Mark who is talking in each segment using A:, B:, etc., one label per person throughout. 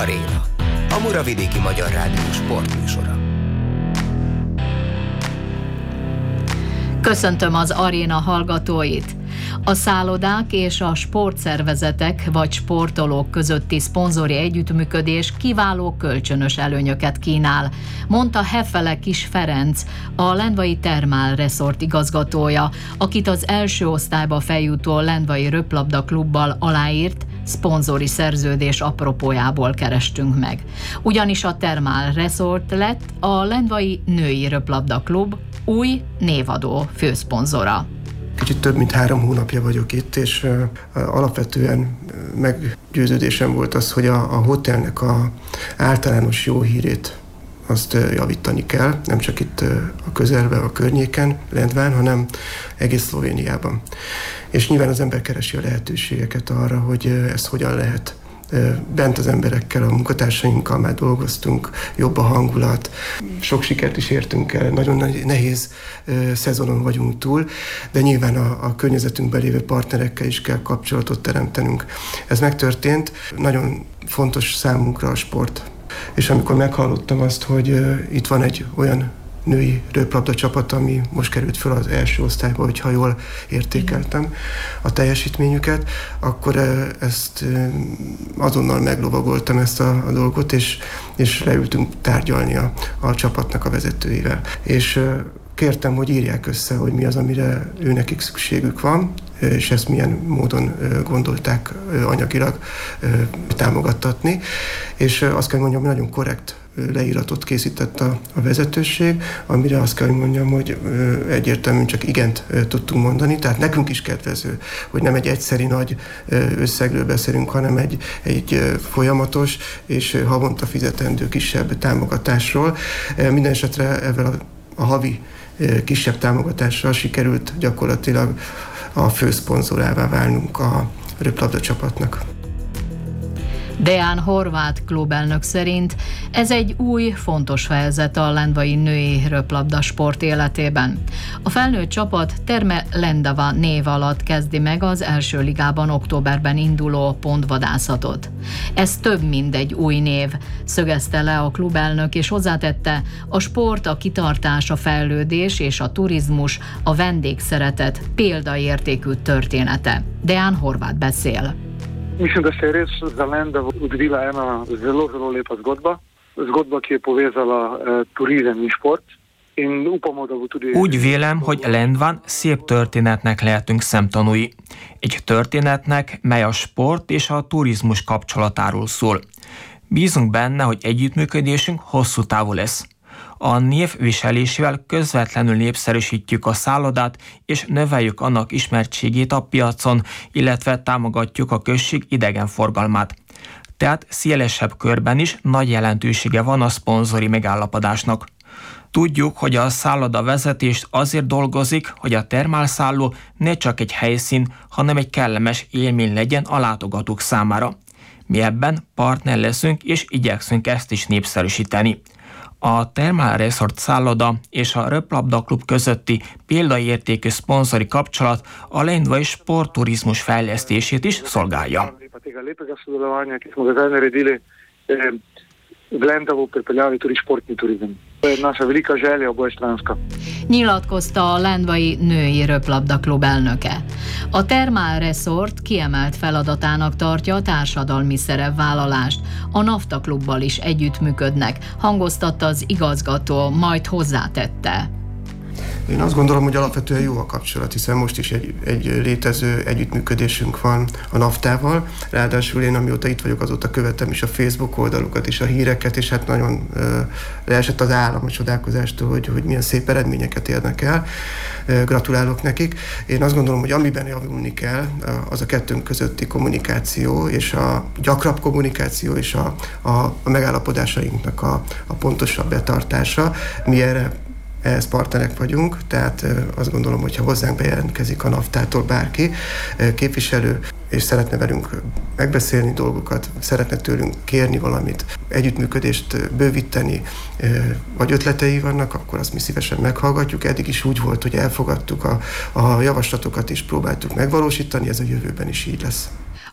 A: Aréna, a Muravidéki Magyar Rádió sportműsora.
B: Köszöntöm az Aréna hallgatóit! A szállodák és a sportszervezetek vagy sportolók közötti szponzori együttműködés kiváló kölcsönös előnyöket kínál, mondta Hefele Kis Ferenc, a Lendvai Thermal Resort igazgatója, akit az első osztályba feljutó Lendvai Röplabda Klubbal aláírt szponzori szerződés apropójából kerestünk meg. Ugyanis a Thermal Resort lett a Lendvai Női Röplabda Klub új névadó főszponzora.
C: Kicsit több mint 3 hónapja vagyok itt, és alapvetően meggyőződésem volt az, hogy a hotelnek a általános jó hírét azt javítani kell, nem csak itt a közelben, a környéken, Lendván, hanem egész Szlovéniában. És nyilván az ember keresi a lehetőségeket arra, hogy ezt hogyan lehet. Bent az emberekkel, a munkatársainkkal már dolgoztunk, jobb a hangulat, sok sikert is értünk el, nagyon nehéz szezonon vagyunk túl, de nyilván a környezetünkben lévő partnerekkel is kell kapcsolatot teremtenünk. Ez megtörtént, nagyon fontos számunkra a sport. És amikor meghallottam azt, hogy itt van egy olyan női röplabda csapat, ami most került fel az első osztályba, hogyha jól értékeltem a teljesítményüket, akkor ezt azonnal meglovagoltam ezt a dolgot, és leültünk tárgyalni a csapatnak a vezetőivel. És kértem, hogy írják össze, hogy mi az, amire őnekik szükségük van, és ezt milyen módon gondolták anyagilag támogattatni. És azt kell mondjam, hogy nagyon korrekt leíratot készített a vezetőség, amire azt kell mondjam, hogy egyértelműen csak igent tudtunk mondani, tehát nekünk is kedvező, hogy nem egy egyszeri nagy összegről beszélünk, hanem egy folyamatos és havonta fizetendő kisebb támogatásról. Minden esetre ezzel a havi kisebb támogatással sikerült gyakorlatilag a főszponzorává válnunk a röplabda csapatnak.
B: Deán Horváth klubelnök szerint ez egy új, fontos fejezet a lendvai női röplabda sport életében. A felnőtt csapat Terme Lendava név alatt kezdi meg az első ligában októberben induló pontvadászatot. Ez több, mint egy új név, szögezte le a klubelnök, és hozzátette, a sport, a kitartás, a fejlődés és a turizmus, a vendégszeretet példaértékű története. Deán Horváth beszél.
D: Mislim, da se je res za Lendavo odvila ena zelo, zelo lepa zgodba, ki je povezala turizem in šport. In upamo, da bo tudi...
E: Úgy vélem, hogy Lendván szép történetnek lehetünk szemtanúi. Egy történetnek, mely a sport és a turizmus kapcsolatáról szól. Bízunk benne, hogy együttműködésünk hosszú távú lesz. A név viselésével közvetlenül népszerűsítjük a szállodát, és növeljük annak ismertségét a piacon, illetve támogatjuk a község idegenforgalmát. Tehát szélesebb körben is nagy jelentősége van a szponzori megállapodásnak. Tudjuk, hogy a szálloda vezetés azért dolgozik, hogy a termálszálló ne csak egy helyszín, hanem egy kellemes élmény legyen a látogatók számára. Mi ebben partner leszünk, és igyekszünk ezt is népszerűsíteni. A Thermal Resort szálloda és a Röplabda Klub közötti példaértékű szponzori kapcsolat a lendvai sportturizmus fejlesztését is szolgálja.
B: Nyilatkozta a Lendvai Női Röplabda Klub elnöke. A Thermal Resort kiemelt feladatának tartja a társadalmi szerepvállalást. A NAFTA klubbal is együttműködnek, hangoztatta az igazgató, majd hozzátette.
C: Én azt gondolom, hogy alapvetően jó a kapcsolat, hiszen most is egy létező együttműködésünk van a NAFTA-val. Ráadásul én, amióta itt vagyok, azóta követem is a Facebook oldalukat és a híreket, és hát nagyon leesett az állam a csodálkozástól, hogy milyen szép eredményeket érnek el. Gratulálok nekik. Én azt gondolom, hogy amiben javulni kell, az a kettőnk közötti kommunikáció, és a gyakrabb kommunikáció, és a megállapodásainknak a pontosabb betartása. Mi ehhez partnerek vagyunk, tehát azt gondolom, hogy ha hozzánk bejelentkezik a NAFTA-tól bárki, képviselő, és szeretne velünk megbeszélni dolgokat, szeretne tőlünk kérni valamit, együttműködést bővíteni, vagy ötletei vannak, akkor azt mi szívesen meghallgatjuk. Eddig is úgy volt, hogy elfogadtuk a javaslatokat és próbáltuk megvalósítani, ez a jövőben is így lesz.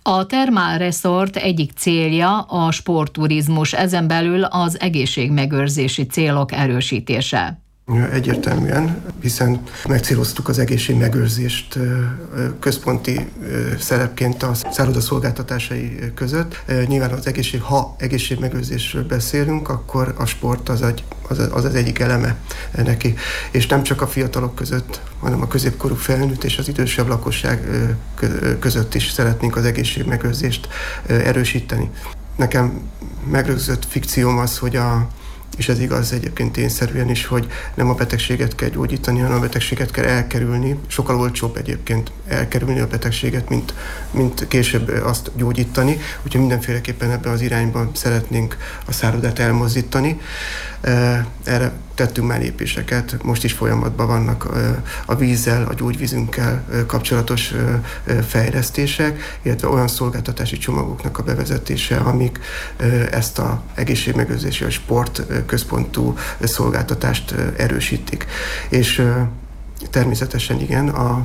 B: A Thermal Resort egyik célja a sportturizmus, ezen belül az egészségmegőrzési célok erősítése.
C: Egyértelműen, hiszen megcéloztuk az egészségmegőrzést központi szerepként a szálloda szolgáltatásai között. Nyilván ha egészségmegőrzésről beszélünk, akkor a sport az egyik eleme neki. És nem csak a fiatalok között, hanem a középkorú felnőtt és az idősebb lakosság között is szeretnénk az egészségmegőrzést erősíteni. Nekem megrögzött fikcióm az, és ez igaz egyébként tényszerűen is, hogy nem a betegséget kell gyógyítani, hanem a betegséget kell elkerülni. Sokkal olcsóbb egyébként elkerülni a betegséget, mint később azt gyógyítani. Úgyhogy mindenféleképpen ebben az irányban szeretnénk a szállodát elmozdítani. Erre tettünk már lépéseket, most is folyamatban vannak a vízzel, a gyógyvízünkkel kapcsolatos fejlesztések, illetve olyan szolgáltatási csomagoknak a bevezetése, amik ezt az egészségmegőrzési, a sport központú szolgáltatást erősítik. És természetesen igen,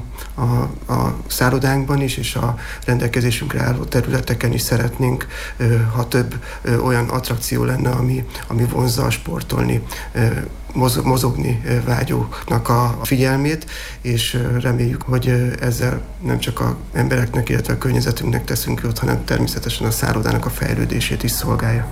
C: a szállodánkban is, és a rendelkezésünkre álló területeken is szeretnénk, ha több olyan attrakció lenne, ami vonzza a sportolni, mozogni vágyóknak a figyelmét, és reméljük, hogy ezzel nem csak az embereknek, illetve a környezetünknek teszünk jót, hanem természetesen a szállodának a fejlődését is szolgálja.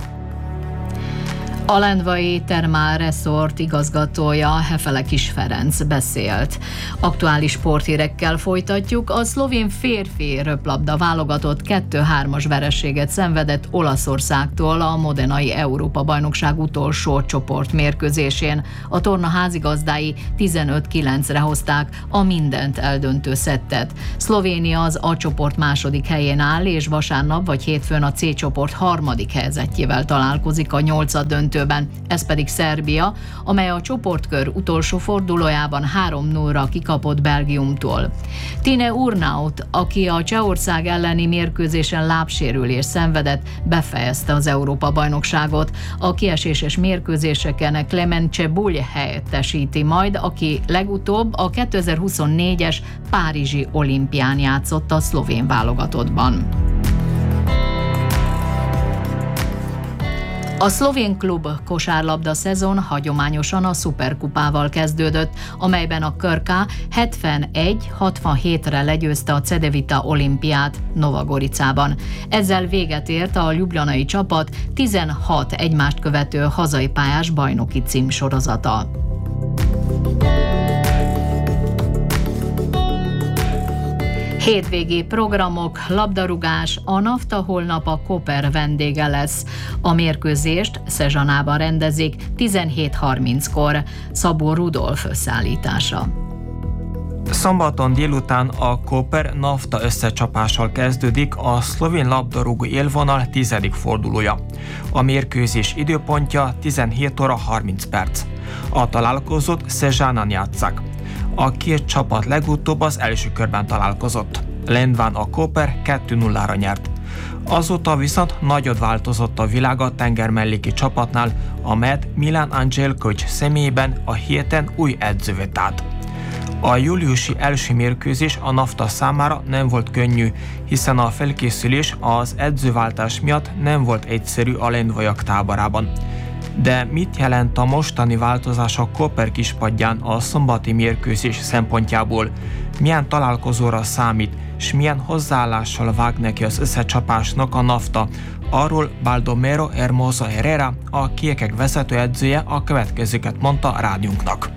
B: A Lendvai Thermal Resort igazgatója Hefele Kis Ferenc beszélt. Aktuális sporthírekkel folytatjuk. A szlovén férfi röplabda válogatott 2-3-as vereséget szenvedett Olaszországtól a modenai Európa-bajnokság utolsó csoportmérkőzésén. A torna házigazdái 15-9-re hozták a mindent eldöntő szettet. Szlovénia az A csoport második helyén áll, és vasárnap vagy hétfőn a C csoport harmadik helyzetjével találkozik a 8. döntőben. Ez pedig Szerbia, amely a csoportkör utolsó fordulójában 3-0-ra kikapott Belgiumtól. Tine Urnaut, aki a Csehország elleni mérkőzésen lábsérülést szenvedett, befejezte az Európa-bajnokságot. A kieséses mérkőzéseken Clement Cebulj helyettesíti majd, aki legutóbb a 2024-es párizsi olimpián játszott a szlovén válogatottban. A szlovén klub kosárlabda szezon hagyományosan a szuperkupával kezdődött, amelyben a Krka 71-67-re legyőzte a Cedevita olimpiát Novagoricában. Ezzel véget ért a ljubljanai csapat 16 egymást követő hazai pályás bajnoki címsorozata. Hétvégi programok, labdarúgás, a NAFTA holnap a Koper vendége lesz. A mérkőzést Szezsanában rendezik 17:30-kor. Szabó Rudolf összeállítása.
E: Szombaton délután a Koper NAFTA összecsapással kezdődik a szlovén labdarúgó élvonal 10. fordulója. A mérkőzés időpontja 17:30. A találkozót Szezsánán játsszák. A két csapat legutóbb az első körben találkozott. Lendván a Koper 2-0-ra nyert. Azóta viszont nagyot változott a világ a tengermelléki csapatnál, amelyet Milan Angelkovic személyében a héten új edzővé tett. A júliusi első mérkőzés a NAFTA számára nem volt könnyű, hiszen a felkészülés az edzőváltás miatt nem volt egyszerű a lendvaiak táborában. De mit jelent a mostani változás a Koper kispadján a szombati mérkőzés szempontjából? Milyen találkozóra számít, és milyen hozzáállással vág neki az összecsapásnak a NAFTA? Arról Baldomero Hermoso Herrera, a kékek vezetőedzője a következőket mondta rádiónknak.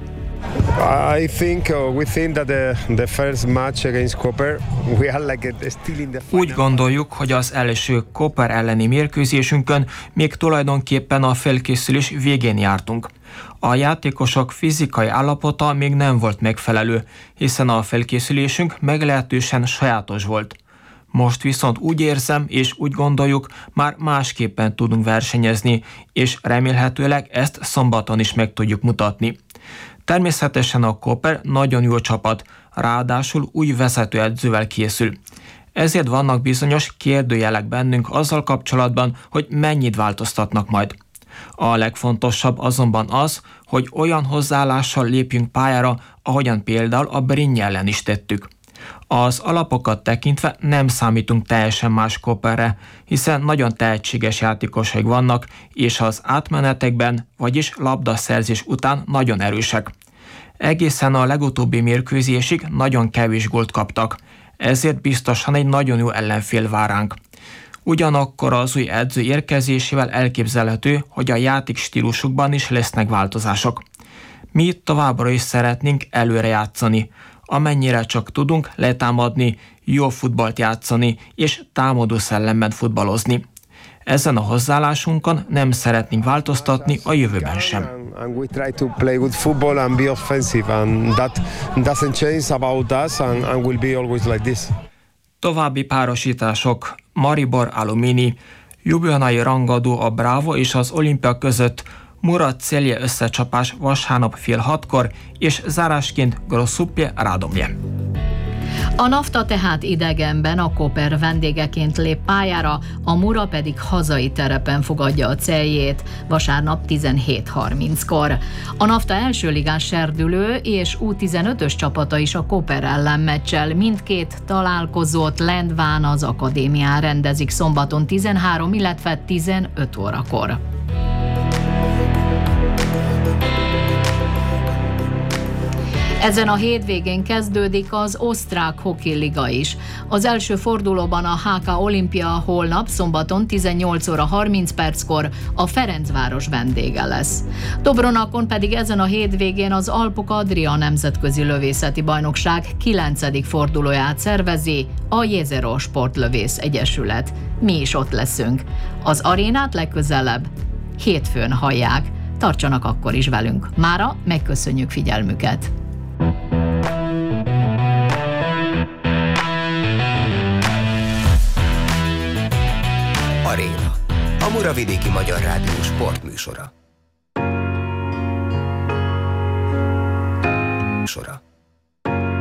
F: We think that the first match against Koper, we are like still in the final.
E: Úgy gondoljuk, hogy az első Koper elleni mérkőzésünkön még tulajdonképpen a felkészülés végén jártunk. A játékosok fizikai állapota még nem volt megfelelő, hiszen a felkészülésünk meglehetősen sajátos volt. Most viszont úgy érzem és úgy gondoljuk, már másképpen tudunk versenyezni, és remélhetőleg ezt szombaton is meg tudjuk mutatni. Természetesen a Koper nagyon jó csapat, ráadásul új vezetőedzővel készül. Ezért vannak bizonyos kérdőjelek bennünk azzal kapcsolatban, hogy mennyit változtatnak majd. A legfontosabb azonban az, hogy olyan hozzáállással lépjünk pályára, ahogyan például a Brinj ellen is tettük. Az alapokat tekintve nem számítunk teljesen más Koperre, hiszen nagyon tehetséges játékosaik vannak, és az átmenetekben, vagyis labdaszerzés után nagyon erősek. Egészen a legutóbbi mérkőzésig nagyon kevés gólt kaptak, ezért biztosan egy nagyon jó ellenfél vár ránk. Ugyanakkor az új edző érkezésével elképzelhető, hogy a játék stílusukban is lesznek változások. Mi továbbra is szeretnénk előre játszani, amennyire csak tudunk letámadni, jó futballt játszani és támadó szellemben futballozni. Ezen a hozzáállásunkon nem szeretnénk változtatni a jövőben sem. További párosítások: Maribor Alumini, ljubljanai rangadó a Bravo és az Olimpia között, Murat Celje összecsapás vasárnap fél 6-kor, és zárásként Grosuplje Radomlje.
B: A Nafta tehát idegenben a Koper vendégeként lép pályára, a Mura pedig hazai terepen fogadja a Celjét vasárnap 17:30-kor. A Nafta első ligás serdülő és U15-ös csapata is a Koper ellen meccsel. Mindkét találkozót Lendván az akadémián rendezik szombaton 13, illetve 15 órakor. Ezen a hétvégén kezdődik az osztrák hokiliga is. Az első fordulóban a HK Olimpia holnap szombaton 18:30 a Ferencváros vendége lesz. Dobronakon pedig ezen a hétvégén az Alpok Adria nemzetközi lövészeti bajnokság 9. fordulóját szervezi a Jezero Sportlövész Egyesület. Mi is ott leszünk. Az arénát legközelebb hétfőn hallják. Tartsanak akkor is velünk. Mára megköszönjük figyelmüket.
A: Aréna, a Muravidéki Magyar Rádió sportműsora.